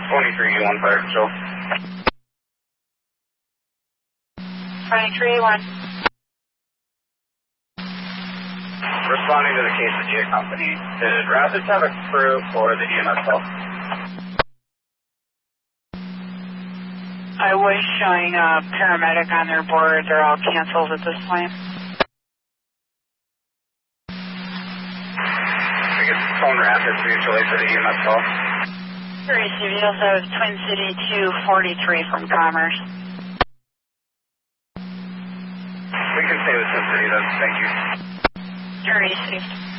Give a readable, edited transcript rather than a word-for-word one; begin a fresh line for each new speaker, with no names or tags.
23-1 Fire Patrol.
23-1.
Responding to the Quesadilla Company. Did Rapids have a crew for the EMS call?
I was showing a paramedic on their board. They're all canceled at this point.
I guess phone Rapids mutually for the EMS call.
Receive. You also have Twin City 243 from Commerce.
We can stay with Twin City then. Thank you.
Receive.